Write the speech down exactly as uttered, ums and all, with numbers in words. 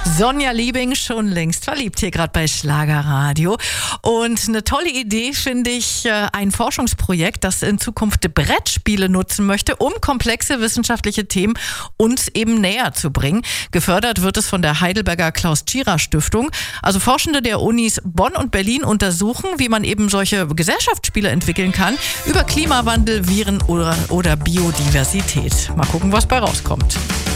Sonja Liebing, schon längst verliebt hier gerade bei Schlagerradio. Und eine tolle Idee finde ich, ein Forschungsprojekt, das in Zukunft Brettspiele nutzen möchte, um komplexe wissenschaftliche Themen uns eben näher zu bringen. Gefördert wird es von der Heidelberger Klaus-Tschira-Stiftung. Also Forschende der Unis Bonn und Berlin untersuchen, wie man eben solche Gesellschaftsspiele entwickeln kann, über Klimawandel, Viren oder, oder Biodiversität. Mal gucken, was bei rauskommt.